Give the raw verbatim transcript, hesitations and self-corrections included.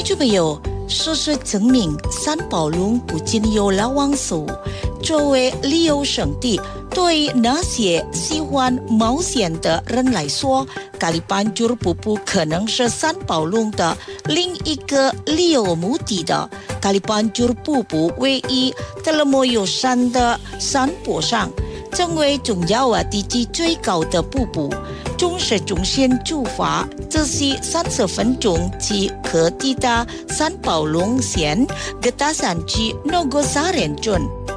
众朋友，事实证明三宝龙不仅有拉网手，作为旅游胜地，对那些喜欢冒险的人来说，咖喱班俱乐部可能是三宝龙的另一个旅游目的的。咖喱班俱乐部位于特勒莫有山的山坡上，成为中亚瓦地区最高的瀑布。从市中心出发，这是三十分钟即可抵达三宝龙县格达山区诺戈萨人镇。